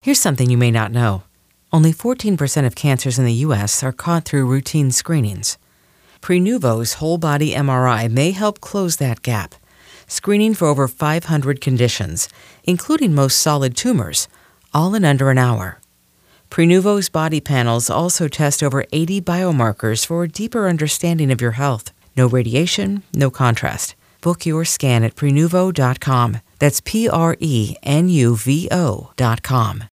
Here's something you may not know. Only 14% of cancers in the U.S. are caught through routine screenings. Prenuvo's whole-body MRI may help close that gap, screening for over 500 conditions, including most solid tumors, all in under an hour. Prenuvo's body panels also test over 80 biomarkers for a deeper understanding of your health. No radiation, no contrast. Book your scan at Prenuvo.com. That's Prenuvo.com.